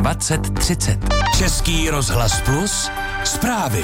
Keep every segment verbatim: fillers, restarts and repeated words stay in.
dvacet třicet. Český rozhlas Plus, zprávy.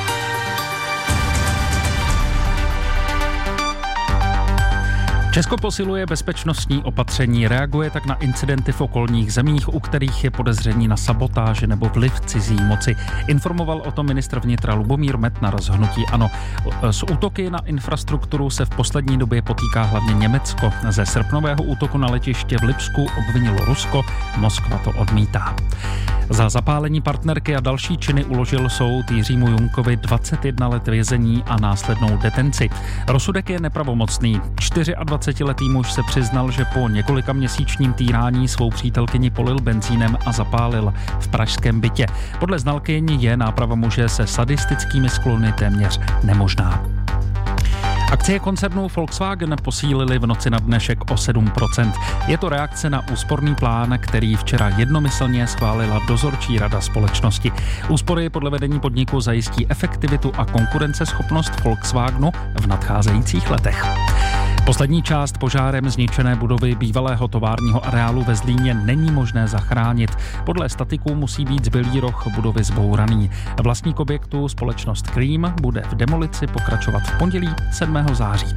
Česko posiluje bezpečnostní opatření, reaguje tak na incidenty v okolních zemích, u kterých je podezření na sabotáže nebo vliv cizí moci. Informoval o tom ministr vnitra Lubomír Metnar z hnutí ANO. S útoky na infrastrukturu se v poslední době potýká hlavně Německo. Ze srpnového útoku na letiště v Lipsku obvinilo Rusko, Moskva to odmítá. Za zapálení partnerky a další činy uložil soud Jiřímu Junkovi dvacet jedna let vězení a následnou detenci. Rozsudek je nepravomocný. dvacetčtyřletý muž se přiznal, že po několika měsíčním týrání svou přítelkyni polil benzínem a zapálil v pražském bytě. Podle znalkyň je náprava muže se sadistickými sklony téměř nemožná. Akcie koncernu Volkswagen posílily v noci na dnešek o sedm procent. Je to reakce na úsporný plán, který včera jednomyslně schválila dozorčí rada společnosti. Úspory podle vedení podniku zajistí efektivitu a konkurenceschopnost Volkswagenu v nadcházejících letech. Poslední část požárem zničené budovy bývalého továrního areálu ve Zlíně není možné zachránit. Podle statiků musí být zbylý roh budovy zbouraný. Vlastník objektu, společnost Cream, bude v demolici pokračovat v pondělí sedmého září.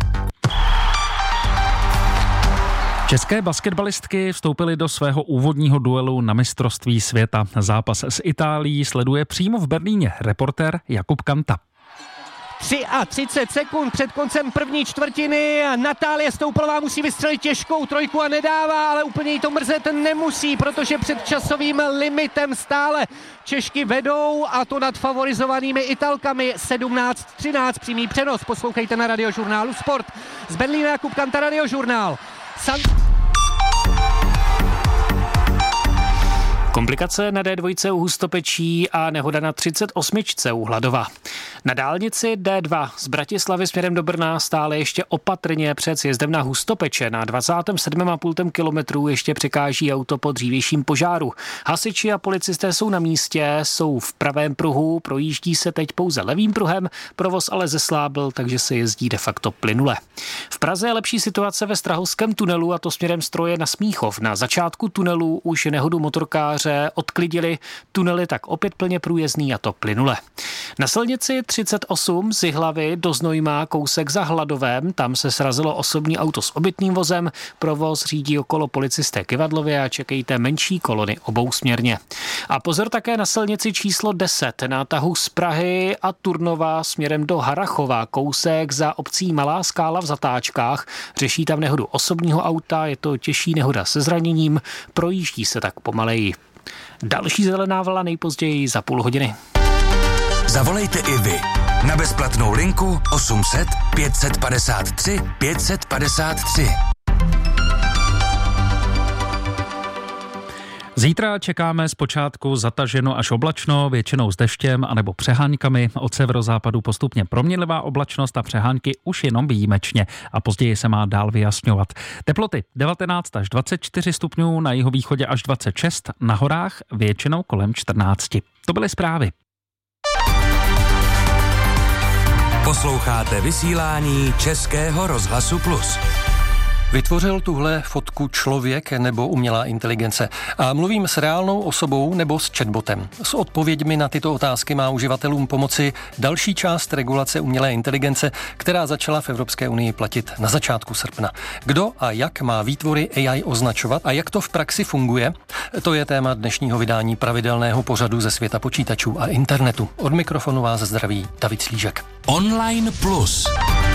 České basketbalistky vstoupily do svého úvodního duelu na mistrovství světa. Zápas s Itálií sleduje přímo v Berlíně reportér Jakub Kanta. třicet tři sekund před koncem první čtvrtiny a Natálie Stoupalová musí vystřelit těžkou trojku a nedává, ale úplně jí to mrzet nemusí, protože před časovým limitem stále Češky vedou, a to nad favorizovanými Italkami. Sedmnáct třináct přímý přenos, poslouchejte na Radiožurnálu Sport. Z Berlína Jakub Kanta, Radiožurnál. San... Komplikace na dé dva u Hustopečí a nehoda na třicet osm u Hladova. Na dálnici dé dva z Bratislavy směrem do Brna stále ještě opatrně před sjezdem na Hustopeče. Na dvacátém sedmém a půl kilometru ještě překáží auto po dřívějším požáru. Hasiči a policisté jsou na místě, jsou v pravém pruhu, projíždí se teď pouze levým pruhem, provoz ale zeslábil, takže se jezdí de facto plynule. V Praze je lepší situace ve Strahovském tunelu, a to směrem Stroje na Smíchov. Na začátku tunelu už nehodu motorkáře odklidili, tunel je tak opět plně průjezdný, a to plynule. Na silnici třicet osm z Jihlavy do Znojma kousek za Hladovem, tam se srazilo osobní auto s obytným vozem, provoz řídí okolo policisté Kyvadlově a čekejte menší kolony obousměrně. A pozor také na silnici číslo deset na tahu z Prahy a Turnova směrem do Harachova, kousek za obcí Malá Skála v Zatáčkách, řeší tam nehodu osobního auta, je to těžší nehoda se zraněním, projíždí se tak pomaleji. Další zelená vlna nejpozději za půl hodiny. Zavolejte i vy na bezplatnou linku osm set pět set padesát tři pět set padesát tři. Zítra čekáme zpočátku zataženo až oblačno, většinou s deštěm anebo přeháňkami. Od severozápadu postupně proměnlivá oblačnost a přehánky už jenom výjimečně, a později se má dál vyjasňovat. Teploty devatenáct až dvacet čtyři stupňů, na jihovýchodě až dvacet šest, na horách většinou kolem čtrnáct. To byly zprávy. Posloucháte vysílání Českého rozhlasu Plus. Vytvořil tuhle fotku člověk nebo umělá inteligence? A mluvím s reálnou osobou nebo s chatbotem? S odpověďmi na tyto otázky má uživatelům pomoci další část regulace umělé inteligence, která začala v Evropské unii platit na začátku srpna. Kdo a jak má výtvory á í označovat a jak to v praxi funguje? To je téma dnešního vydání pravidelného pořadu ze světa počítačů a internetu. Od mikrofonu vás zdraví David Slížek. Online Plus.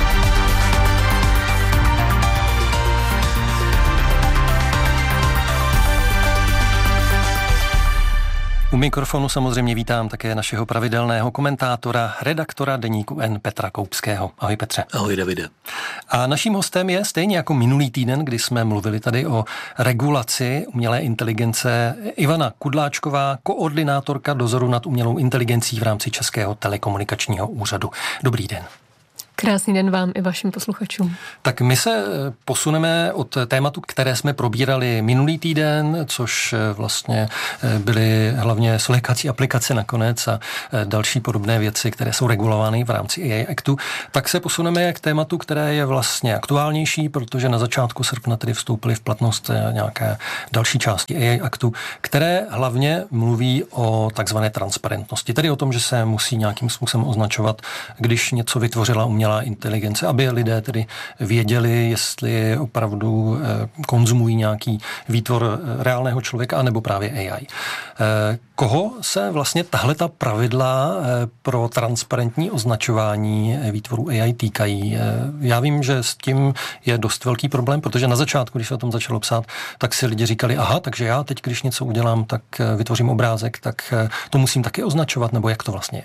U mikrofonu samozřejmě vítám také našeho pravidelného komentátora, redaktora deníku N Petra Koupského. Ahoj Petře. Ahoj Davide. A naším hostem je stejně jako minulý týden, kdy jsme mluvili tady o regulaci umělé inteligence, Ivana Kudláčková, koordinátorka dozoru nad umělou inteligencí v rámci Českého telekomunikačního úřadu. Dobrý den. Krásný den vám i vašim posluchačům. Tak my se posuneme od tématu, které jsme probírali minulý týden, což vlastně byly hlavně svlékací aplikace nakonec a další podobné věci, které jsou regulovány v rámci A I Actu, tak se posuneme k tématu, které je vlastně aktuálnější, protože na začátku srpna tedy vstoupily v platnost nějaké další části A I Actu, které hlavně mluví o takzvané transparentnosti, tedy o tom, že se musí nějakým způsobem označovat, když něco vytvořila umělá inteligence, aby lidé tedy věděli, jestli opravdu konzumují nějaký výtvor reálného člověka, anebo právě A I. Koho se vlastně tahleta pravidla pro transparentní označování výtvorů A I týkají? Já vím, že s tím je dost velký problém, protože na začátku, když se o tom začalo psát, tak si lidi říkali, aha, takže já teď, když něco udělám, tak vytvořím obrázek, tak to musím taky označovat, nebo jak to vlastně je?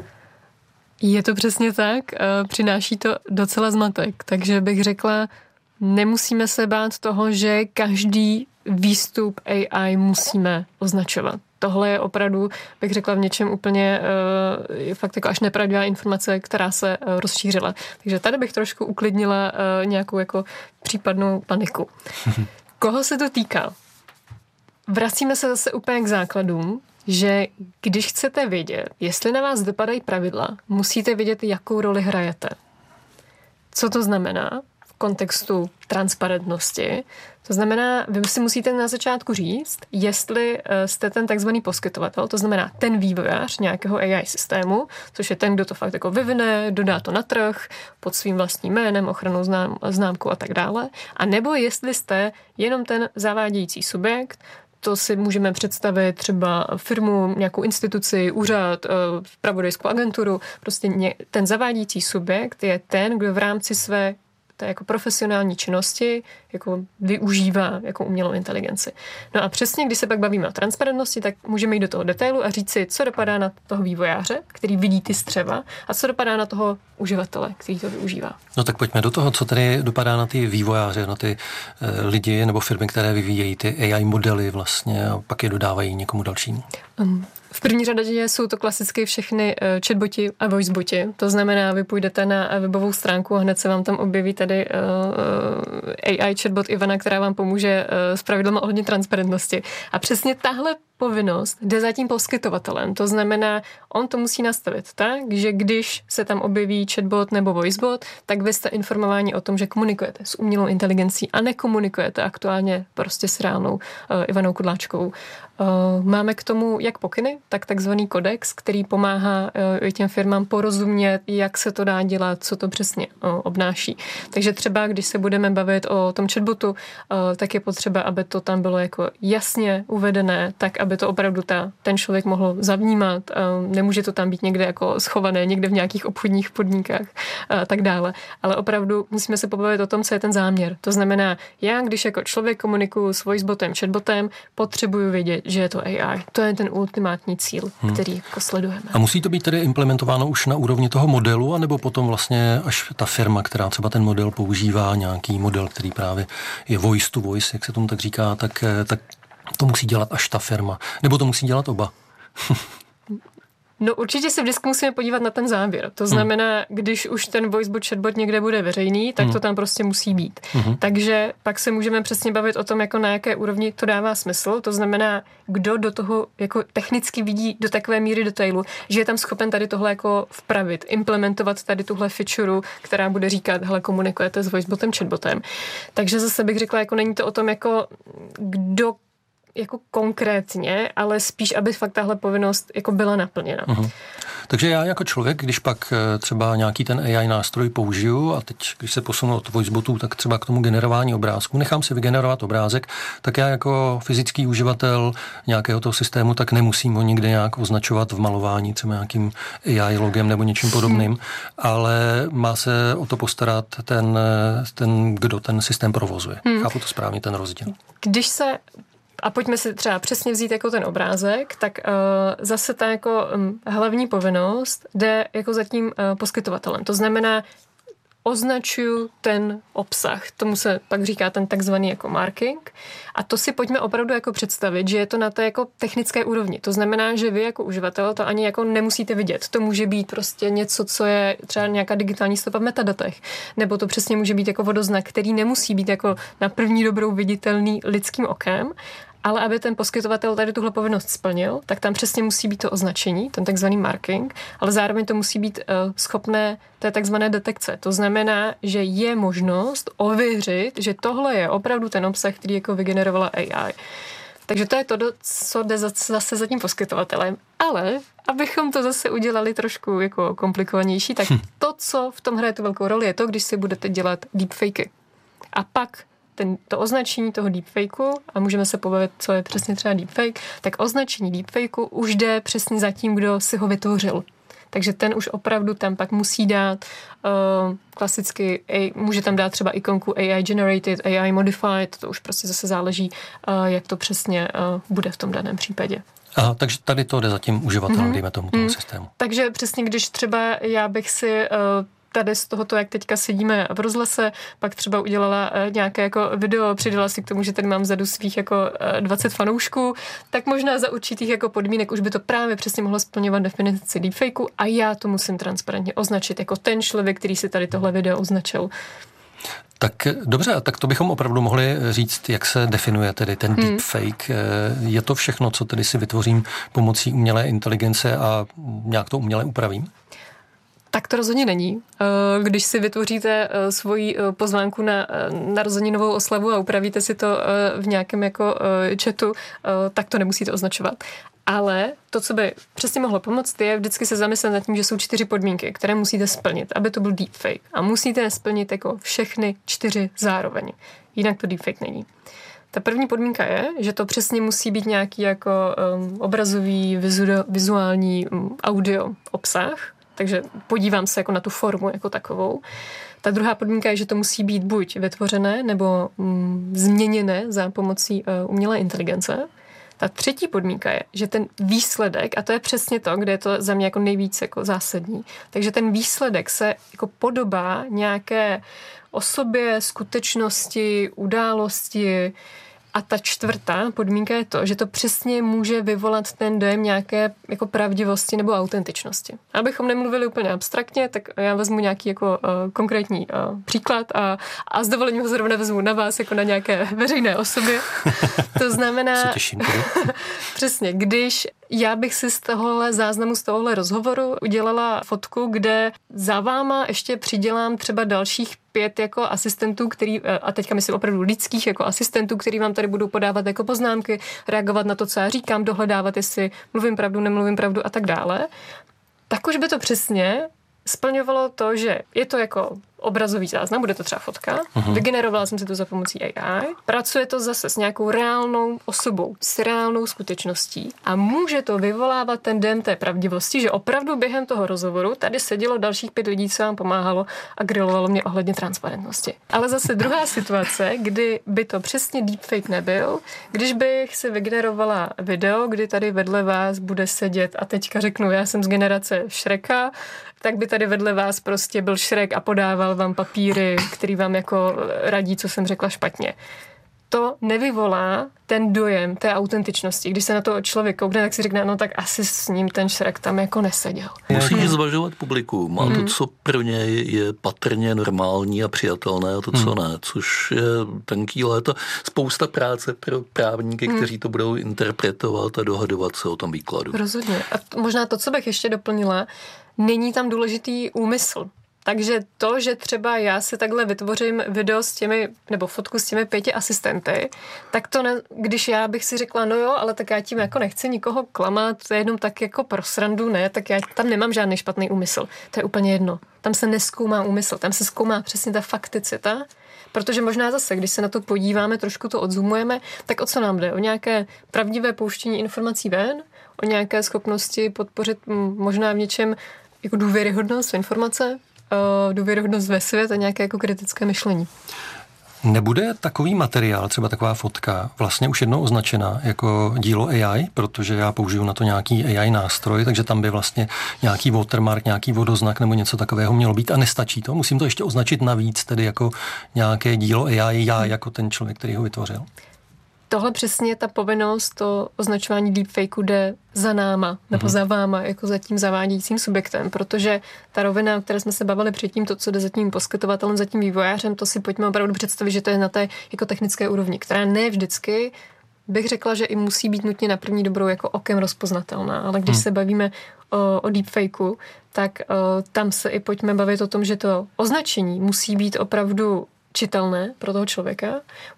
Je to přesně tak, přináší to docela zmatek, takže bych řekla, nemusíme se bát toho, že každý výstup A I musíme označovat. Tohle je opravdu, bych řekla, v něčem úplně je fakt jako až nepravdivá informace, která se rozšířila. Takže tady bych trošku uklidnila nějakou jako případnou paniku. Koho se to týká? Vracíme se zase úplně k základům, že když chcete vědět, jestli na vás dopadají pravidla, musíte vědět, jakou roli hrajete. Co to znamená v kontextu transparentnosti? To znamená, vy si musíte na začátku říct, jestli jste ten takzvaný poskytovatel, to znamená ten vývojář nějakého A I systému, což je ten, kdo to fakt jako vyvine, dodá to na trh pod svým vlastním jménem, ochranou znám, známkou a tak dále, a nebo jestli jste jenom ten zavádějící subjekt. To si můžeme představit třeba firmu, nějakou instituci, úřad, zpravodajskou agenturu. Prostě ten zavádějící subjekt je ten, kdo v rámci své té jako profesionální činnosti jako využívá jako umělou inteligenci. No a přesně, když se pak bavíme o transparentnosti, tak můžeme jít do toho detailu a říct si, co dopadá na toho vývojáře, který vidí ty střeva, a co dopadá na toho uživatele, který to využívá. No tak pojďme do toho, co tedy dopadá na ty vývojáře, na ty e, lidi nebo firmy, které vyvíjejí ty A I modely vlastně a pak je dodávají někomu dalšímu. Um. V první řadě jsou to klasicky všechny chatboti a voiceboti. To znamená, vy půjdete na webovou stránku a hned se vám tam objeví tady A I chatbot Ivana, která vám pomůže s pravidlem ohledně transparentnosti. A přesně tahle povinnost jde za tím poskytovatelem. To znamená, on to musí nastavit tak, že když se tam objeví chatbot nebo voicebot, tak vy jste informováni o tom, že komunikujete s umělou inteligencí a nekomunikujete aktuálně prostě s reálnou uh, Ivanou Kudláčkou. Uh, máme k tomu jak pokyny, tak takzvaný kodex, který pomáhá uh, těm firmám porozumět, jak se to dá dělat, co to přesně uh, obnáší. Takže třeba, když se budeme bavit o tom chatbotu, uh, tak je potřeba, aby to tam bylo jako jasně uvedené, tak aby to opravdu ta, ten člověk mohl zavnímat. Nemůže to tam být někde jako schované, někde v nějakých obchodních podmínkách a tak dále. Ale opravdu musíme se pobavit o tom, co je ten záměr. To znamená, já, když jako člověk komunikuju s voicebotem, chatbotem, potřebuju vědět, že je to A I. To je ten ultimátní cíl, hmm. který jako sledujeme. A musí to být tedy implementováno už na úrovni toho modelu, anebo potom vlastně až ta firma, která třeba ten model používá, nějaký model, který právě je voice to voice, jak se tomu tak říká, tak, tak to musí dělat až ta firma. Nebo to musí dělat oba. No určitě se vždycky musíme podívat na ten závěr. To znamená, když už ten voicebot, chatbot někde bude veřejný, tak hmm. to tam prostě musí být. Hmm. Takže pak se můžeme přesně bavit o tom, jako na jaké úrovni to dává smysl. To znamená, kdo do toho jako technicky vidí do takové míry detailu, že je tam schopen tady tohle jako vpravit, implementovat tady tuhle feature, která bude říkat, hele, komunikujete s voicebotem, chatbotem. Takže zase bych řekla, jako není to o tom, jako kdo jako konkrétně, ale spíš, aby fakt tahle povinnost jako byla naplněna. Uh-huh. Takže já jako člověk, když pak třeba nějaký ten A I nástroj použiju a teď, když se posunu od voicebotů, tak třeba k tomu generování obrázku, nechám si vygenerovat obrázek, tak já jako fyzický uživatel nějakého toho systému, tak nemusím ho nikde nějak označovat v malování, třeba nějakým A I logem nebo něčím podobným, hmm. ale má se o to postarat ten, ten kdo ten systém provozuje. Hmm. Chápu to správně, ten rozdíl. Když se A pojďme si třeba přesně vzít jako ten obrázek, tak uh, zase ta jako um, hlavní povinnost jde jako za tím uh, poskytovatelem. To znamená, označuju ten obsah. Tomu se pak říká ten takzvaný jako marking. A to si pojďme opravdu jako představit, že je to na té jako technické úrovni. To znamená, že vy jako uživatel to ani jako nemusíte vidět. To může být prostě něco, co je třeba nějaká digitální stopa v metadatech. Nebo to přesně může být jako vodoznak, který nemusí být jako na první dobrou viditelný lidským okem. Ale aby ten poskytovatel tady tuhle povinnost splnil, tak tam přesně musí být to označení, ten takzvaný marking, ale zároveň to musí být uh, schopné té takzvané detekce. To znamená, že je možnost ověřit, že tohle je opravdu ten obsah, který jako vygenerovala A I. Takže to je to, co jde zase za tím poskytovatelem. Ale abychom to zase udělali trošku jako komplikovanější, tak hm. to, co v tom hraje tu velkou roli, je to, když si budete dělat deepfakey. A pak ten, to označení toho deepfakeu, a můžeme se pobavit, co je přesně třeba deepfake, tak označení deepfakeu už jde přesně za tím, kdo si ho vytvořil. Takže ten už opravdu tam pak musí dát uh, klasicky, a, může tam dát třeba ikonku A I generated, A I modified, to už prostě zase záleží, uh, jak to přesně uh, bude v tom daném případě. Aha, takže tady to jde za tím uživatelem, mm-hmm. dejme tomu, tomu mm. systému. Takže přesně, když třeba já bych si uh, tady z tohoto, jak teďka sedíme v rozhlase, pak třeba udělala nějaké jako video, přidala si k tomu, že tady mám vzadu svých jako dvacet fanoušků, tak možná za určitých jako podmínek už by to právě přesně mohlo splňovat definici deepfakeu a já to musím transparentně označit jako ten člověk, který si tady tohle video označil. Tak dobře, tak to bychom opravdu mohli říct, jak se definuje tedy ten hmm. deepfake. Je to všechno, co tedy si vytvořím pomocí umělé inteligence a nějak to uměle upravím? Tak to rozhodně není. Když si vytvoříte svoji pozvánku na narozeninovou oslavu a upravíte si to v nějakém jako chatu, tak to nemusíte označovat. Ale to, co by přesně mohlo pomoct, je vždycky se zamyslet nad tím, že jsou čtyři podmínky, které musíte splnit, aby to byl deepfake. A musíte je splnit jako všechny čtyři zároveň. Jinak to deepfake není. Ta první podmínka je, že to přesně musí být nějaký jako um, obrazový, vizu- vizuální um, audio obsah, takže podívám se jako na tu formu jako takovou. Ta druhá podmínka je, že to musí být buď vytvořené nebo mm, změněné za pomocí uh, umělé inteligence. Ta třetí podmínka je, že ten výsledek, a to je přesně to, kde je to za mě jako nejvíc jako zásadní, takže ten výsledek se jako podobá nějaké osobě, skutečnosti, události. A ta čtvrtá podmínka je to, že to přesně může vyvolat ten dojem nějaké jako pravdivosti nebo autentičnosti. Abychom nemluvili úplně abstraktně, tak já vezmu nějaký jako uh, konkrétní uh, příklad a, a s dovolením ho zrovna vezmu na vás jako na nějaké veřejné osobě. To znamená... Se těším. Přesně, když já bych si z tohohle záznamu, z tohohle rozhovoru udělala fotku, kde za váma ještě přidělám třeba dalších pět jako asistentů, který, a teďka myslím opravdu lidských jako asistentů, který vám tady budou podávat jako poznámky, reagovat na to, co já říkám, dohledávat, jestli mluvím pravdu, nemluvím pravdu a tak dále, tak už by to přesně splňovalo to, že je to jako obrazový záznam, bude to třeba fotka, uh-huh. vygenerovala jsem si to za pomocí A I, pracuje to zase s nějakou reálnou osobou, s reálnou skutečností a může to vyvolávat ten dojem té pravdivosti, že opravdu během toho rozhovoru tady sedělo dalších pět lidí, co vám pomáhalo a grilovalo mě ohledně transparentnosti. Ale zase druhá situace, kdy by to přesně deepfake nebyl, když bych si vygenerovala video, kdy tady vedle vás bude sedět a teďka řeknu, já jsem z generace Shreka, tak by tady vedle vás prostě byl Shrek a podával vám papíry, který vám jako radí, co jsem řekla špatně. To nevyvolá ten dojem té autentičnosti. Když se na to člověk koukne, tak si řekne, no tak asi s ním ten Shrek tam jako neseděl. Musíš zvažovat publikum a to, co pro něj je patrně normální a přijatelné a to, co ne, což je tenký léto. Spousta práce pro právníky, kteří to budou interpretovat a dohadovat se o tom výkladu. Rozhodně. A t- možná to, co bych ještě doplnila, není tam důležitý úmysl. Takže to, že třeba já si takhle vytvořím video s těmi, nebo fotku s těmi pěti asistenty, tak to, ne, když já bych si řekla, no jo, ale tak já tím jako nechci nikoho klamat, to je jenom tak jako pro srandu, ne, tak já tam nemám žádný špatný úmysl. To je úplně jedno. Tam se nezkoumá úmysl, tam se zkoumá přesně ta fakticita, protože možná zase, když se na to podíváme, trošku to odzoomujeme, tak o co nám jde? O nějaké pravdivé pouštění informací ven, o nějaké schopnosti podpořit možná v něčem jako důvěryhodnost informace, důvěryhodnost ve svět a nějaké jako kritické myšlení. Nebude takový materiál, třeba taková fotka, vlastně už jednou označena jako dílo A I, protože já použiju na to nějaký A I nástroj, takže tam by vlastně nějaký watermark, nějaký vodoznak nebo něco takového mělo být a nestačí to. Musím to ještě označit navíc, tedy jako nějaké dílo A I, já jako ten člověk, který ho vytvořil. Tohle přesně ta povinnost, to označování deepfakeu jde za náma, nebo mm-hmm. za váma, jako za tím zavádějícím subjektem, protože ta rovina, o které jsme se bavili předtím, to, co jde za tím poskytovatelem, za tím vývojářem, to si pojďme opravdu představit, že to je na té jako technické úrovni, která ne vždycky, bych řekla, že i musí být nutně na první dobrou jako okem rozpoznatelná, ale když mm. se bavíme o, o deepfakeu, tak o, tam se i pojďme bavit o tom, že to označení musí být opravdu čitelné pro toho člověka,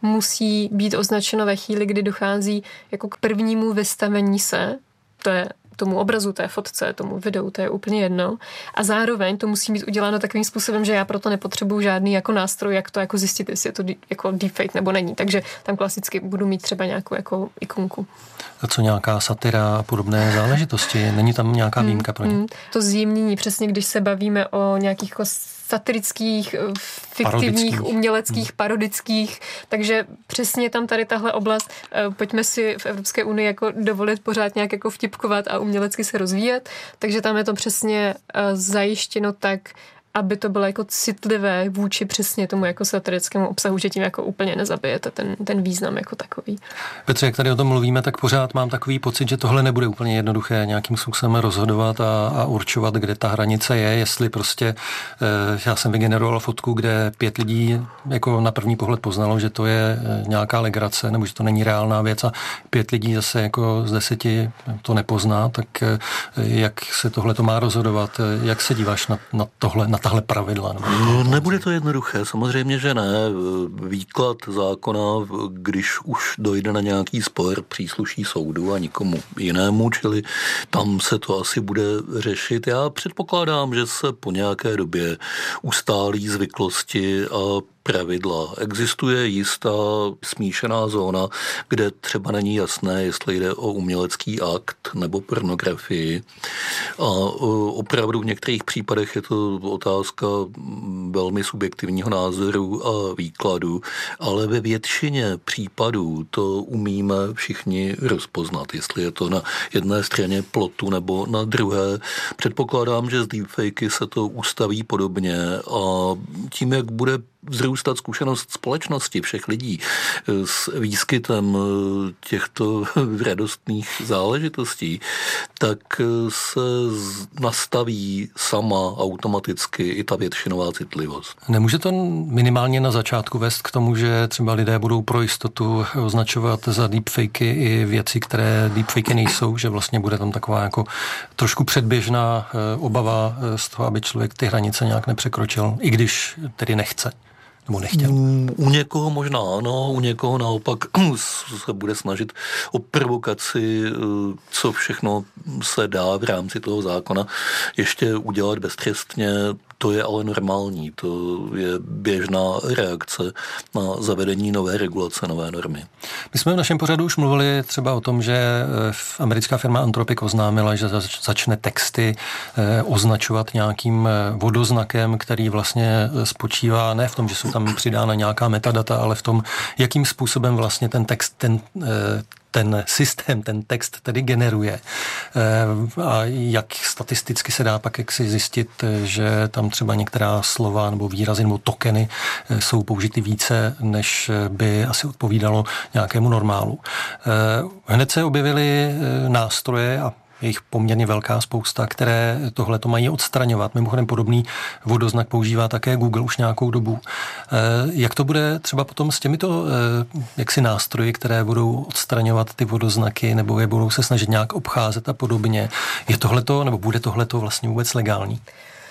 musí být označeno ve chvíli, kdy dochází jako k prvnímu vystavení se, to je tomu obrazu, té fotce, tomu videu, to je úplně jedno. A zároveň to musí být uděláno takovým způsobem, že já proto nepotřebuju žádný jako nástroj, jak to jako zjistit, jestli je to jako deepfake nebo není. Takže tam klasicky budu mít třeba nějakou jako ikonku. A co nějaká satira a podobné záležitosti? Není tam nějaká výjimka pro ně? Mm, to zjemnění, přesně když se bavíme o nějakých jako satirických, fiktivních, parodických. uměleckých, hmm. parodických, takže přesně tam tady tahle oblast, pojďme si v Evropské unii jako dovolit pořád nějak jako vtipkovat a umělecky se rozvíjet, takže tam je to přesně zajištěno tak, aby to bylo jako citlivé vůči přesně tomu jako satirickému obsahu, že tím jako úplně nezabijete ten, ten význam jako takový. Petře, jak tady o tom mluvíme, tak pořád mám takový pocit, že tohle nebude úplně jednoduché nějakým způsobem rozhodovat a, a určovat, kde ta hranice je, jestli prostě eh, já jsem vygeneroval fotku, kde pět lidí jako na první pohled poznalo, že to je nějaká legrace, nebo že to není reálná věc a pět lidí zase jako z deseti to nepozná, tak eh, jak se tohle to má rozhodovat, jak se díváš na, na tohle, na tahle pravidla? Nebo nebude to jednoduché, samozřejmě, že ne. Výklad zákona, když už dojde na nějaký spor, přísluší soudu a nikomu jinému, čili tam se to asi bude řešit. Já předpokládám, že se po nějaké době ustálí zvyklosti a pravidla. Existuje jistá smíšená zóna, kde třeba není jasné, jestli jde o umělecký akt nebo pornografii. A opravdu v některých případech je to otázka velmi subjektivního názoru a výkladu, ale ve většině případů to umíme všichni rozpoznat, jestli je to na jedné straně plotu nebo na druhé. Předpokládám, že z deepfakey se to ustaví podobně a tím, jak bude vzrůstat zkušenost společnosti všech lidí s výskytem těchto radostných záležitostí, tak se nastaví sama automaticky i ta většinová citlivost. Nemůže to minimálně na začátku vést k tomu, že třeba lidé budou pro jistotu označovat za deepfakey i věci, které deepfakey nejsou, že vlastně bude tam taková jako trošku předběžná obava z toho, aby člověk ty hranice nějak nepřekročil, i když tedy nechce. Nechtěl. U někoho možná ano, u někoho naopak se bude snažit o provokaci, co všechno se dá v rámci toho zákona ještě udělat beztrestně. To je ale normální, to je běžná reakce na zavedení nové regulace, nové normy. My jsme v našem pořadu už mluvili třeba o tom, že americká firma Anthropic oznámila, že začne texty označovat nějakým vodoznakem, který vlastně spočívá ne v tom, že jsou tam přidána nějaká metadata, ale v tom, jakým způsobem vlastně ten text, ten ten systém, ten text tedy generuje. A jak statisticky se dá pak jak si zjistit, že tam třeba některá slova nebo výrazy nebo tokeny jsou použity více, než by asi odpovídalo nějakému normálu. Hned se objevily nástroje a je jich poměrně velká spousta, které tohle to mají odstraňovat. Mimochodem podobný vodoznak používá také Google už nějakou dobu. Jak to bude třeba potom s těmito jaksi nástroji, které budou odstraňovat ty vodoznaky nebo je budou se snažit nějak obcházet a podobně? Je tohleto, nebo bude tohleto vlastně vůbec legální?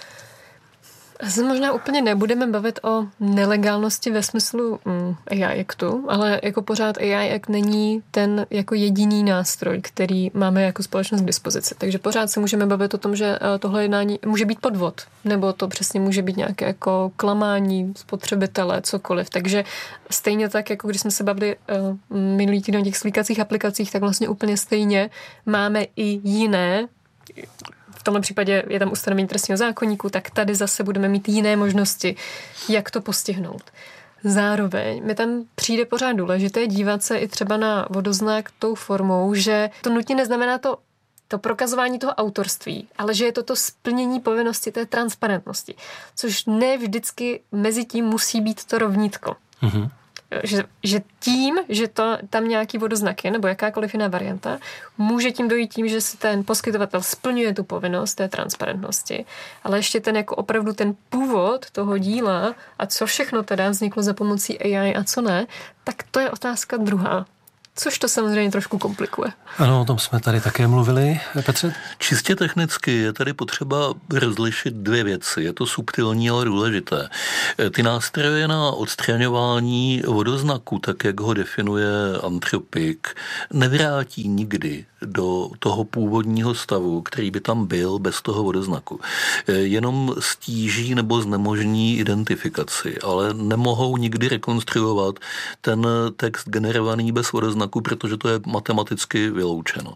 Se možná úplně nebudeme bavit o nelegálnosti ve smyslu mm, A I Actu, ale jako pořád A I Act není ten jako jediný nástroj, který máme jako společnost k dispozici. Takže pořád se můžeme bavit o tom, že tohle jednání může být podvod, nebo to přesně může být nějaké jako klamání spotřebitele, cokoliv. Takže stejně tak, jako když jsme se bavili uh, minulý týden o těch slíkacích aplikacích, tak vlastně úplně stejně máme i jiné. V tomhle případě je tam ustanovení trestního zákoníku, tak tady zase budeme mít jiné možnosti, jak to postihnout. Zároveň mi tam přijde pořád důležité dívat se i třeba na vodoznak tou formou, že to nutně neznamená to to prokazování toho autorství, ale že je to to splnění povinnosti té transparentnosti, což ne vždycky mezi tím musí být to rovnítko. Mm-hmm. Že, že tím, že to tam nějaký vodoznak je, nebo jakákoliv jiná varianta, může tím dojít tím, že si ten poskytovatel splňuje tu povinnost té transparentnosti, ale ještě ten jako opravdu ten původ toho díla a co všechno teda vzniklo za pomocí A I a co ne, tak to je otázka druhá. Což to samozřejmě trošku komplikuje. Ano, o tom jsme tady také mluvili. Petře? Čistě technicky je tady potřeba rozlišit dvě věci. Je to subtilní, ale důležité. Ty nástroje na odstraňování vodoznaku, tak jak ho definuje Anthropic, nevrátí nikdy do toho původního stavu, který by tam byl bez toho vodoznaku. Jenom stíží nebo znemožní identifikaci, ale nemohou nikdy rekonstruovat ten text generovaný bez vodoznaku, protože to je matematicky vyloučeno.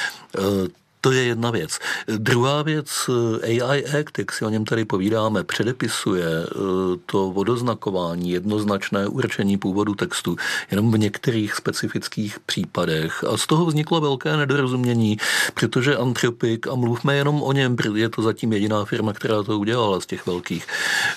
To je jedna věc. Druhá věc, A I Act, jak si o něm tady povídáme, předepisuje to vodoznakování, jednoznačné určení původu textu jenom v některých specifických případech. A z toho vzniklo velké nedorozumění, protože Anthropic, a mluvme jenom o něm, je to zatím jediná firma, která to udělala z těch velkých,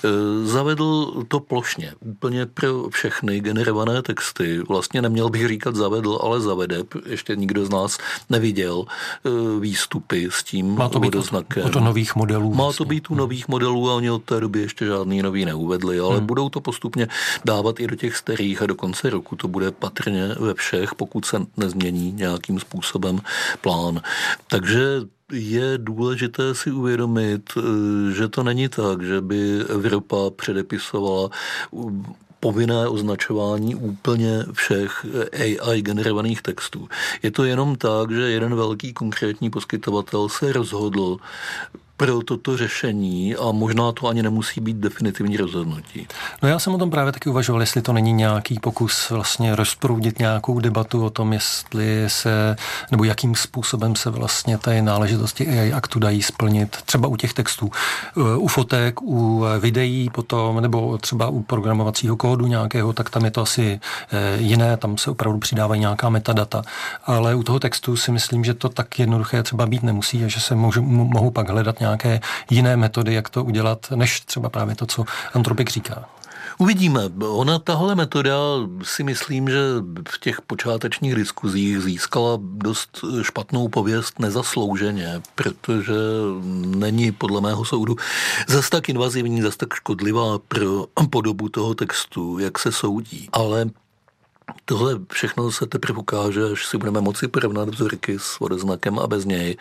zavedl to plošně, úplně pro všechny generované texty. Vlastně neměl bych říkat zavedl, ale zavede. Ještě nikdo z nás neviděl výstupy s tím Má to být vodoznakem. Od, od nových modelů. Má vlastně. to být u nových modelů a oni od té doby ještě žádný nový neuvedli, ale hmm. budou to postupně dávat i do těch starých a do konce roku to bude patrně ve všech, pokud se nezmění nějakým způsobem plán. Takže je důležité si uvědomit, že to není tak, že by Evropa předepisovala povinné označování úplně všech A I generovaných textů. Je to jenom tak, že jeden velký konkrétní poskytovatel se rozhodl pro toto řešení a možná to ani nemusí být definitivní rozhodnutí. No já jsem o tom právě taky uvažoval, jestli to není nějaký pokus vlastně rozproudit nějakou debatu o tom, jestli se, nebo jakým způsobem se vlastně ty náležitosti A I aktu dají splnit, třeba u těch textů, u fotek, u videí potom, nebo třeba u programovacího kódu nějakého, tak tam je to asi jiné, tam se opravdu přidávají nějaká metadata, ale u toho textu si myslím, že to tak jednoduché třeba být nemusí a že se můžu, mohou pak hledat nějaké nějaké jiné metody, jak to udělat, než třeba právě to, co Anthropic říká. Uvidíme. Ona, tahle metoda, si myslím, že v těch počátečních diskuzích získala dost špatnou pověst nezaslouženě, protože není podle mého soudu zas tak invazivní, zas tak škodlivá pro podobu toho textu, jak se soudí. Ale tohle všechno se teprve ukáže, až si budeme moci porovnat vzorky s vodoznakem a bez něj.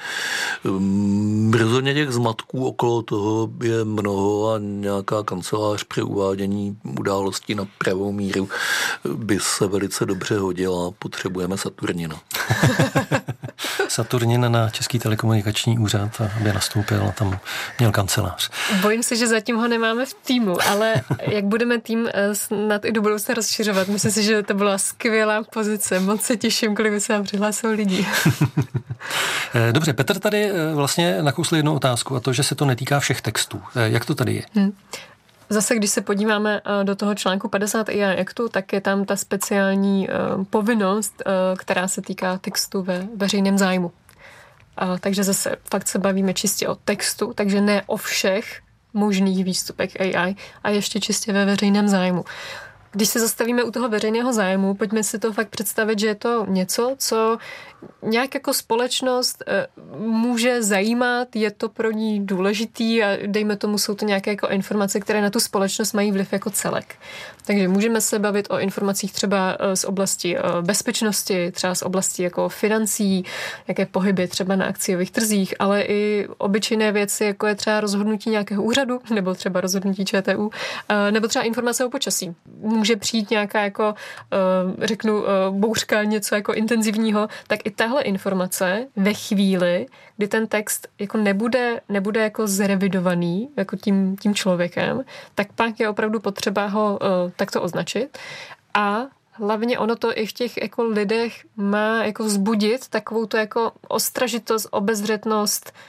Rozhodně těch zmatků okolo toho je mnoho a nějaká kancelář při uvádění událostí na pravou míru by se velice dobře hodila. Potřebujeme Saturnina. Saturnin na Český telekomunikační úřad, aby nastoupil, tam měl kancelář. Bojím se, že zatím ho nemáme v týmu, ale jak budeme tým snad i do budoucna rozšiřovat, myslím si, že to byla skvělá pozice. Moc se těším, kolik by se vám přihlásilo lidí. Dobře, Petr tady vlastně nakousl jednu otázku a to, že se to netýká všech textů. Jak to tady je? Hmm. Zase, když se podíváme do toho článku padesát A I aktu, tak je tam ta speciální povinnost, která se týká textu ve veřejném zájmu. Takže zase fakt se bavíme čistě o textu, takže ne o všech možných výstupech A I a ještě čistě ve veřejném zájmu. Když se zastavíme u toho veřejného zájmu, pojďme si to fakt představit, že je to něco, co nějak jako společnost může zajímat, je to pro ní důležitý a dejme tomu, jsou to nějaké jako informace, které na tu společnost mají vliv jako celek. Takže můžeme se bavit o informacích třeba z oblasti bezpečnosti, třeba z oblasti jako financí, jaké pohyby třeba na akciových trzích, ale i obyčejné věci, jako je třeba rozhodnutí nějakého úřadu, nebo třeba rozhodnutí ČTÚ, nebo třeba informace o počasí. Může přijít nějaká jako, řeknu, bouřka, něco jako intenzivního, tak i tahle informace ve chvíli, kdy ten text jako nebude, nebude jako zrevidovaný jako tím, tím člověkem, tak pak je opravdu potřeba ho uh, takto označit. A hlavně ono to i v těch jako lidech má jako vzbudit takovou to jako ostražitost, obezřetnost,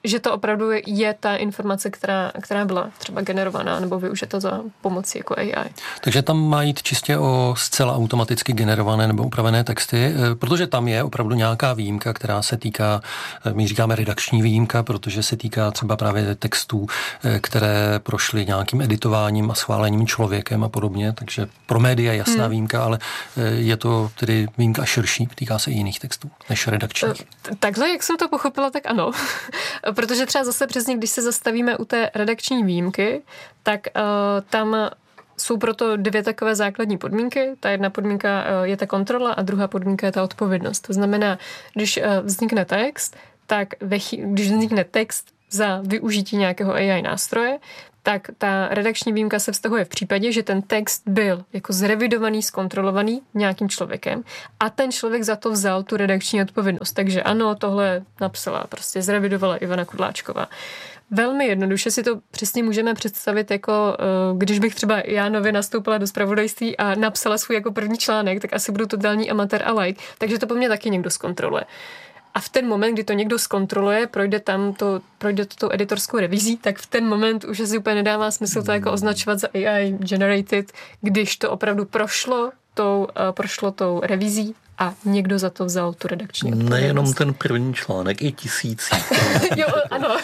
že to opravdu je ta informace, která, která byla třeba generovaná nebo využita za pomocí jako A I. Takže tam má jít čistě o zcela automaticky generované nebo upravené texty, protože tam je opravdu nějaká výjimka, která se týká, my říkáme redakční výjimka, protože se týká třeba právě textů, které prošly nějakým editováním a schválením člověkem a podobně, takže pro média je jasná hmm. výjimka, ale je to tedy výjimka širší, týká se i jiných textů než redakčních. Takhle, jak jsem to pochopila, tak ano. Protože třeba zase přesně, když se zastavíme u té redakční výjimky, tak uh, tam jsou proto dvě takové základní podmínky. Ta jedna podmínka uh, je ta kontrola a druhá podmínka je ta odpovědnost. To znamená, když uh, vznikne text, tak ve chy- když vznikne text za využití nějakého A I nástroje, tak ta redakční výjimka se vztahuje v případě, že ten text byl jako zrevidovaný, zkontrolovaný nějakým člověkem a ten člověk za to vzal tu redakční odpovědnost. Takže ano, tohle napsala, prostě zrevidovala Ivana Kudláčková. Velmi jednoduše si to přesně můžeme představit jako, když bych třeba já nově nastoupila do zpravodajství a napsala svůj jako první článek, tak asi budu totální amatér a like, takže to po mně taky někdo zkontroluje. A v ten moment, kdy to někdo zkontroluje, projde tam to, projde to tou editorskou revizí, tak v ten moment už asi úplně nedává smysl to jako označovat za A I generated, když to opravdu prošlo tou, uh, prošlo tou revizí a někdo za to vzal tu redakční odpovědnost. Nejenom ten první článek, i tisící. Jo, ano.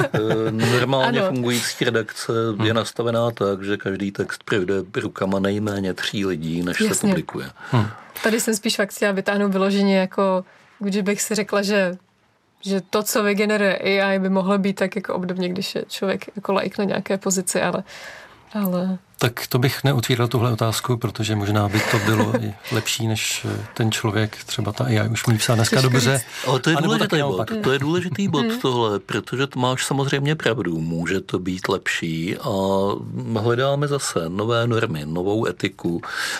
Normálně ano. fungující redakce je nastavená tak, že každý text projde rukama nejméně tří lidí, než Jasně. se publikuje. Hmm. Tady jsem spíš fakt chtěla vytáhnout vyloženě jako, když bych si řekla, že že to, co vygeneruje A I, by mohlo být tak jako obdobně, když je člověk jako laik na nějaké pozici, ale, ale... Tak to bych neotvíral tuhle otázku, protože možná by to bylo i lepší, než ten člověk, třeba ta A I už umí psát dneska dobře. Ale to je důležitý bod, to je důležitý bod tohle, protože to máš samozřejmě pravdu, může to být lepší a hledáme zase nové normy, novou etiku,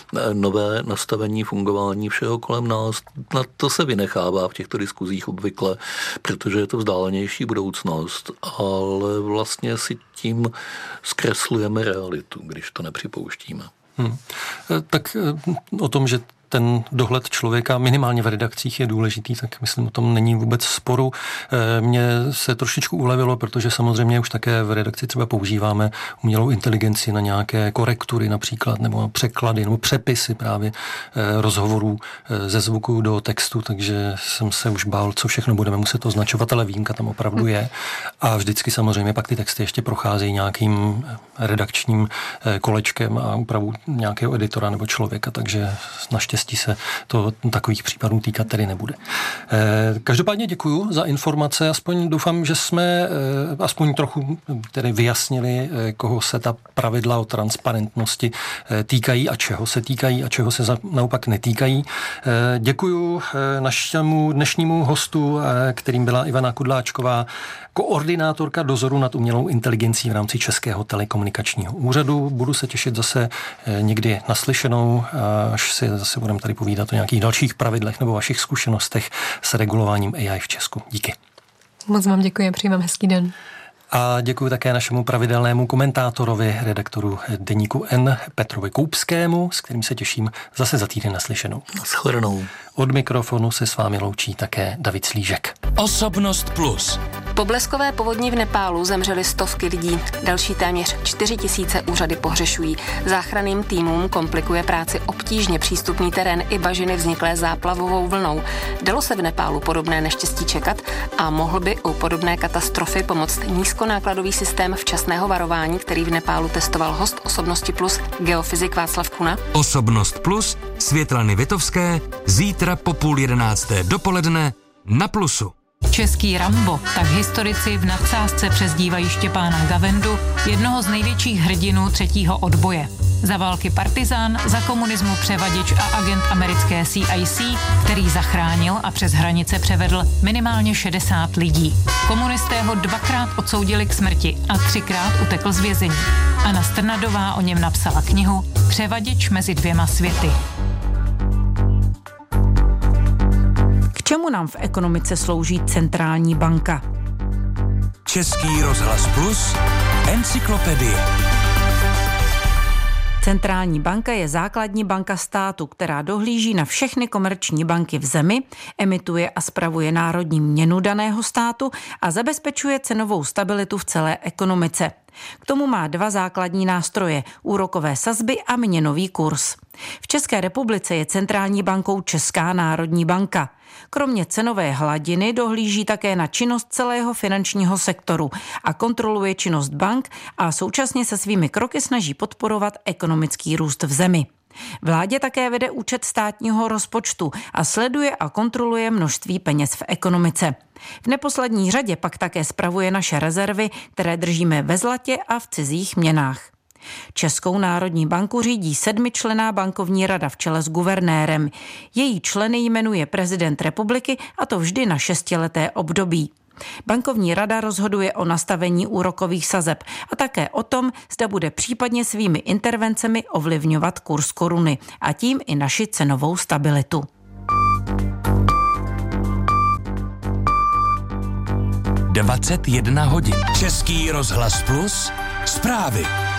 nové nastavení fungování všeho kolem nás. Na to se vynechává v těchto diskuzích obvykle, protože je to vzdálenější budoucnost, ale vlastně si tím zkreslujeme realitu, když to nepřipouštíme. Hmm. Tak o tom, že ten dohled člověka minimálně v redakcích je důležitý, tak myslím, o tom není vůbec sporu. Mně se trošičku ulevilo, protože samozřejmě už také v redakci třeba používáme umělou inteligenci na nějaké korektury například, nebo překlady, nebo přepisy právě rozhovorů ze zvuku do textu, takže jsem se už bál, co všechno budeme muset označovat, ale výjimka tam opravdu je. A vždycky samozřejmě pak ty texty ještě procházejí nějakým redakčním kolečkem a úpravu nějakého editora nebo člověka, takže naštěstí se to takových případů týkat tedy nebude. Každopádně děkuju za informace, aspoň doufám, že jsme aspoň trochu tedy vyjasnili, koho se ta pravidla o transparentnosti týkají a čeho se týkají a čeho se naopak netýkají. Děkuju našemu dnešnímu hostu, kterým byla Ivana Kudláčková, koordinátorka dozoru nad umělou inteligencí v rámci Českého telekomunikačního úřadu. Budu se těšit zase někdy naslyšenou, až si zase budeme tady povídat o nějakých dalších pravidlech nebo vašich zkušenostech s regulováním A I v Česku. Díky. Moc vám děkuji a přeji vám hezký den. A děkuji také našemu pravidelnému komentátorovi, redaktoru Deníku N, Petrovi Koupskému, s kterým se těším zase za týden naslyšenou. Naschledanou. Od mikrofonu se s vámi loučí také David Slížek. Osobnost plus. Po bleskové povodni v Nepálu zemřely stovky lidí. Další téměř čtyři tisíce úřady pohřešují. Záchranným týmům komplikuje práci obtížně přístupný terén i bažiny vzniklé záplavovou vlnou. Dalo se v Nepálu podobné neštěstí čekat a mohl by u podobné katastrofy pomoct nízkonákladový systém včasného varování, který v Nepálu testoval host Osobnosti plus, geofyzik Václav Kuna? Osobnost plus Světlany Vitovské zítra po půl jedenácté dopoledne na Plusu. Český Rambo, tak historici v nadsázce přezdívají Štěpána Gavendu, jednoho z největších hrdinů třetího odboje. Za války partizán, za komunismu převaděč a agent americké C I C, který zachránil a přes hranice převedl minimálně šedesát lidí. Komunisté ho dvakrát odsoudili k smrti a třikrát utekl z vězení. Anna Strnadová o něm napsala knihu Převaděč mezi dvěma světy. K čemu nám v ekonomice slouží centrální banka? Český rozhlas plus Encyklopedie. Centrální banka je základní banka státu, která dohlíží na všechny komerční banky v zemi, emituje a spravuje národní měnu daného státu a zabezpečuje cenovou stabilitu v celé ekonomice. K tomu má dva základní nástroje, úrokové sazby a měnový kurz. V České republice je centrální bankou Česká národní banka. Kromě cenové hladiny dohlíží také na činnost celého finančního sektoru a kontroluje činnost bank a současně se svými kroky snaží podporovat ekonomický růst v zemi. Vládě také vede účet státního rozpočtu a sleduje a kontroluje množství peněz v ekonomice. V neposlední řadě pak také spravuje naše rezervy, které držíme ve zlatě a v cizích měnách. Českou národní banku řídí sedmičlenná bankovní rada v čele s guvernérem. Její členy jmenuje prezident republiky, a to vždy na šestileté období. Bankovní rada rozhoduje o nastavení úrokových sazeb a také o tom, zda bude případně svými intervencemi ovlivňovat kurz koruny a tím i naši cenovou stabilitu. dvacet jedna hodin. Český rozhlas Plus. Zprávy.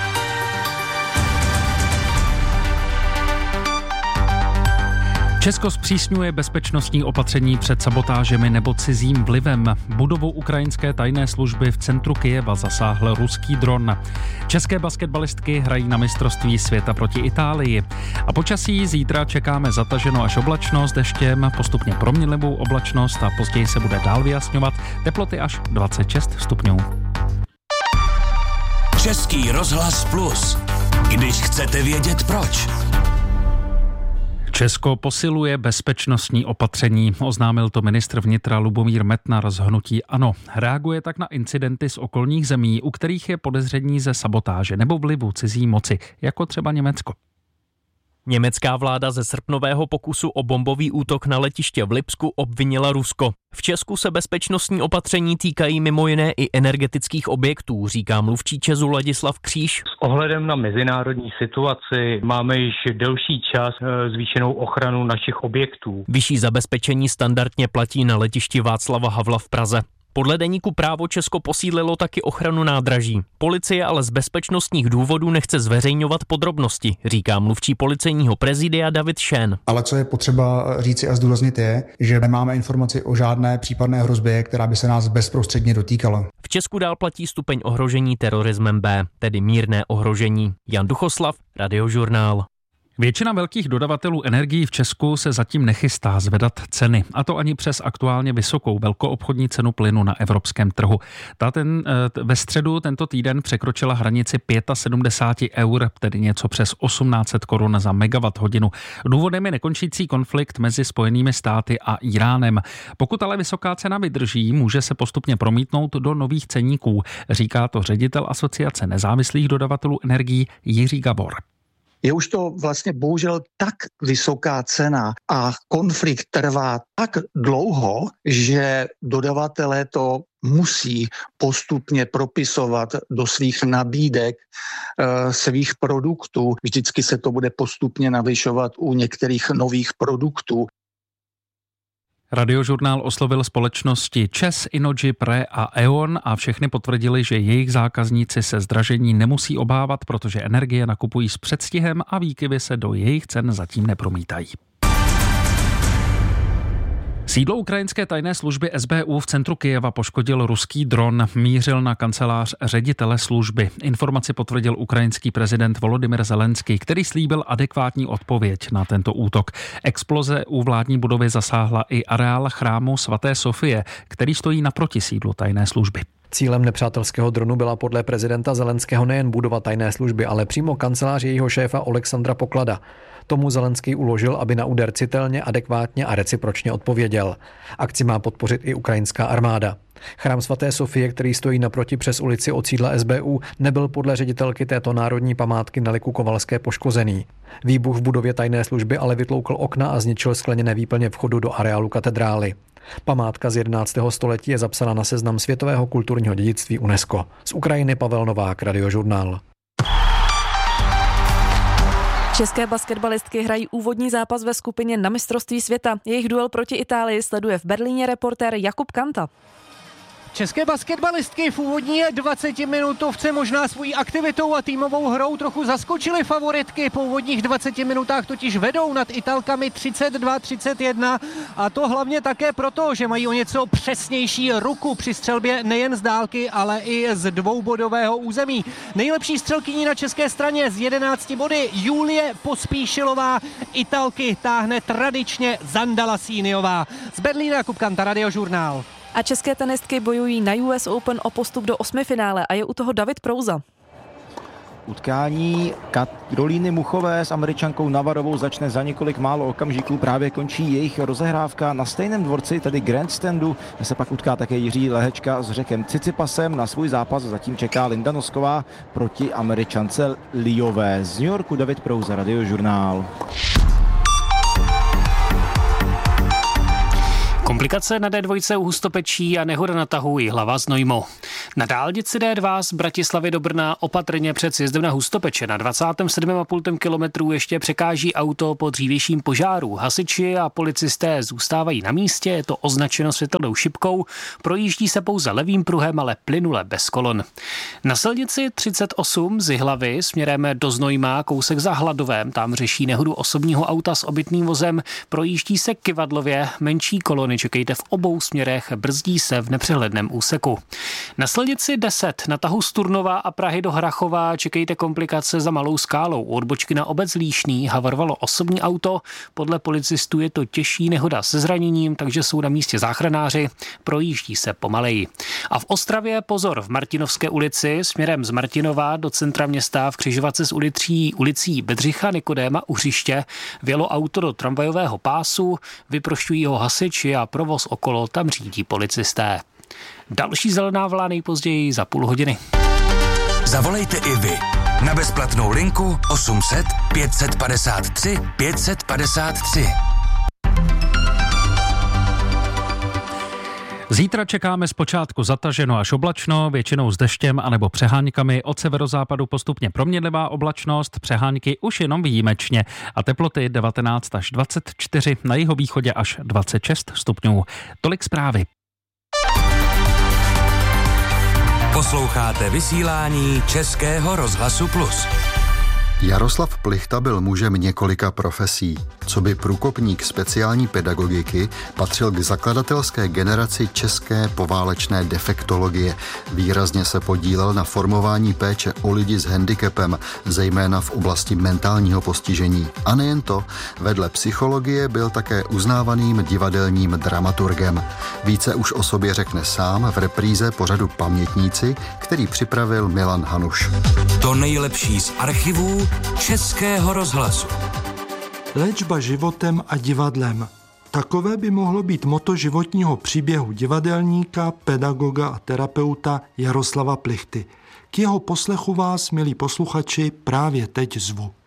Česko zpřísňuje bezpečnostní opatření před sabotážemi nebo cizím vlivem. Budovu ukrajinské tajné služby v centru Kyjeva zasáhl ruský dron. České basketbalistky hrají na mistrovství světa proti Itálii. A počasí zítra čekáme zataženo až oblačno s deštěm, postupně proměnlivou oblačnost a později se bude dál vyjasňovat. Teploty až dvacet šest stupňů. Český rozhlas Plus. Když chcete vědět proč. Česko posiluje bezpečnostní opatření, oznámil to ministr vnitra Lubomír Metnar z hnutí ANO. Reaguje tak na incidenty z okolních zemí, u kterých je podezření ze sabotáže nebo vlivu cizí moci, jako třeba Německo. Německá vláda ze srpnového pokusu o bombový útok na letiště v Lipsku obvinila Rusko. V Česku se bezpečnostní opatření týkají mimo jiné i energetických objektů, říká mluvčí ČEZu Ladislav Kříž. S ohledem na mezinárodní situaci máme již delší čas zvýšenou ochranu našich objektů. Vyšší zabezpečení standardně platí na letišti Václava Havla v Praze. Podle deníku Právo Česko posílilo taky ochranu nádraží. Policie ale z bezpečnostních důvodů nechce zveřejňovat podrobnosti, říká mluvčí policejního prezidia David Šén. Ale co je potřeba říci a zdůraznit je, že nemáme informaci o žádné případné hrozbě, která by se nás bezprostředně dotýkala. V Česku dál platí stupeň ohrožení terorismem B, tedy mírné ohrožení. Jan Duchoslav, Radiožurnál. Většina velkých dodavatelů energií v Česku se zatím nechystá zvedat ceny, a to ani přes aktuálně vysokou velkoobchodní cenu plynu na evropském trhu. Ta ten, ve středu tento týden překročila hranici sedmdesát pět eur, tedy něco přes osmnáct set korun za megawatt hodinu. Důvodem je nekončící konflikt mezi Spojenými státy a Iránem. Pokud ale vysoká cena vydrží, může se postupně promítnout do nových ceníků, říká to ředitel Asociace nezávislých dodavatelů energií Jiří Gabor. Je už to vlastně bohužel tak vysoká cena a konflikt trvá tak dlouho, že dodavatelé to musí postupně propisovat do svých nabídek e, svých produktů. Vždycky se to bude postupně navyšovat u některých nových produktů. Radiožurnál oslovil společnosti ČEZ, Innogy, Pre a E O N a všechny potvrdili, že jejich zákazníci se zdražení nemusí obávat, protože energie nakupují s předstihem a výkyvy se do jejich cen zatím nepromítají. Sídlo ukrajinské tajné služby S B U v centru Kyjeva poškodil ruský dron, mířil na kancelář ředitele služby. Informaci potvrdil ukrajinský prezident Volodymyr Zelenský, který slíbil adekvátní odpověď na tento útok. Exploze u vládní budovy zasáhla i areál chrámu svaté Sofie, který stojí naproti sídlu tajné služby. Cílem nepřátelského dronu byla podle prezidenta Zelenského nejen budova tajné služby, ale přímo kancelář jejího šéfa Alexandra Poklada. Tomu Zelenský uložil, aby na úder citelně, adekvátně a recipročně odpověděl. Akci má podpořit i ukrajinská armáda. Chrám svaté Sofie, který stojí naproti přes ulici od sídla S B U, nebyl podle ředitelky této národní památky Neliky Kovalské poškozený. Výbuch v budově tajné služby ale vytloukl okna a zničil skleněné výplně vchodu do areálu katedrály. Památka z jedenáctého století je zapsána na seznam světového kulturního dědictví UNESCO. Z Ukrajiny Pavel Novák, Radiožurnál. České basketbalistky hrají úvodní zápas ve skupině na mistrovství světa. Jejich duel proti Itálii sleduje v Berlíně reportér Jakub Kanta. České basketbalistky v úvodní dvacetiminutovce možná svojí aktivitou a týmovou hrou trochu zaskočily favoritky. Po úvodních dvaceti minutách totiž vedou nad Italkami třicet dva třicet jedna a to hlavně také proto, že mají o něco přesnější ruku při střelbě nejen z dálky, ale i z dvoubodového území. Nejlepší střelkyní na české straně z jedenácti body Julie Pospíšilová. Italky táhne tradičně Zanda Lasíniová. Z Berlína Jakub Kanta, Radiožurnál. A české tenistky bojují na U S Open o postup do osmifinále a je u toho David Prouza. Utkání Karolíny Muchové s Američankou Navarovou začne za několik málo okamžiků. Právě končí jejich rozehrávka na stejném dvorci, tedy grandstandu, kde se pak utká také Jiří Lehečka s Řekem Cicipasem. Na svůj zápas zatím čeká Linda Nosková proti Američance Liové. Z New Yorku David Prouza, Radiožurnál. Komplikace na D dva u Hustopečí a nehoda na tahu Jihlava Znojmo. Na dálnici D dva z Bratislavy do Brna opatrně před sjezdem na Hustopeče na dvacátém sedmém a půl kilometru ještě překáží auto po dřívějším požáru. Hasiči a policisté zůstávají na místě, je to označeno světelnou šipkou, projíždí se pouze levým pruhem, ale plynule bez kolon. Na silnici třicet osm z Jihlavy směrem do Znojma, kousek za Hladovém, tam řeší nehodu osobního auta s obytným vozem, projíždí se kyvadlově, menší kolony čekejte v obou směrech, brzdí se v nepřehledném úseku. Na silnici deset na tahu z Turnova a Prahy do Hrachova čekejte komplikace za Malou Skálou. U odbočky na obec Líšný havarovalo osobní auto, podle policistů je to těžší nehoda se zraněním, takže jsou na místě záchranáři, projíždí se pomaleji. A v Ostravě pozor, v Martinovské ulici směrem z Martinova do centra města v křižovatce s ulicí, ulicí Bedřicha Nikodéma u hřiště vjelo auto do tramvajového pásu, vyprošťují ho hasiči a provoz okolo tam řídí policisté. Další zelená vlna nejpozději za půl hodiny. Zavolejte i vy na bezplatnou linku osm set pět set padesát tři pět set padesát tři. Zítra čekáme zpočátku zataženo až oblačno, většinou s deštěm anebo přeháňkami, od severozápadu postupně proměnlivá oblačnost, přeháňky už jenom výjimečně a teploty devatenáct až dvacet čtyři, na jihovýchodě až dvacet šest stupňů. Tolik zprávy. Posloucháte vysílání Českého rozhlasu Plus. Jaroslav Plichta byl mužem několika profesí. Coby průkopník speciální pedagogiky patřil k zakladatelské generaci české poválečné defektologie. Výrazně se podílel na formování péče o lidi s handicapem, zejména v oblasti mentálního postižení. A nejen to, vedle psychologie byl také uznávaným divadelním dramaturgem. Více už o sobě řekne sám v repríze pořadu Pamětníci, který připravil Milan Hanuš. To nejlepší z archivů Českého rozhlasu. Léčba životem a divadlem. Takové by mohlo být motto životního příběhu divadelníka, pedagoga a terapeuta Jaroslava Plichty. K jeho poslechu vás, milí posluchači, právě teď zvu.